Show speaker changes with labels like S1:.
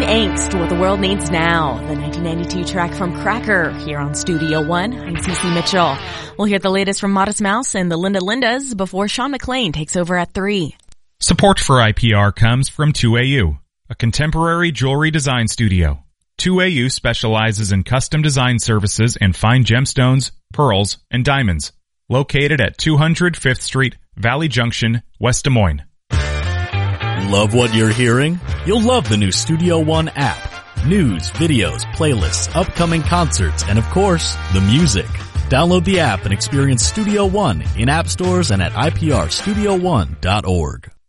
S1: Teen Angst, What the World Needs Now, the 1992 track from Cracker, here on Studio One. I'm Cece Mitchell. We'll hear the latest from Modest Mouse and the Linda Lindas before Sean McLean takes over at 3.
S2: Support for IPR comes from 2AU, a contemporary jewelry design studio. 2AU specializes in custom design services and fine gemstones, pearls, and diamonds. Located at 200 5th Street, Valley Junction, West Des Moines.
S3: Love what you're hearing? You'll love the new Studio One app. News, videos, playlists, upcoming concerts, and of course, the music. Download the app and experience Studio One in app stores and at iprstudio1.org.